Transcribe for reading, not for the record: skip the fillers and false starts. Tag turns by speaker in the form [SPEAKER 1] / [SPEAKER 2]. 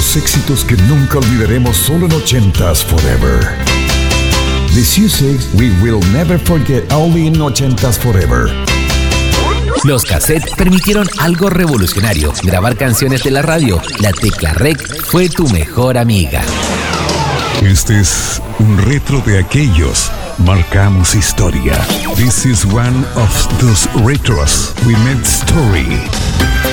[SPEAKER 1] los éxitos que nunca olvidaremos solo en 80s Forever. The Sussex We Will Never Forget Only in 80s Forever.
[SPEAKER 2] Los cassettes permitieron algo revolucionario: grabar canciones de la radio. La tecla REC fue tu mejor amiga.
[SPEAKER 1] Este es un retro de aquellos. Marcamos historia. This is one of those retros we made story.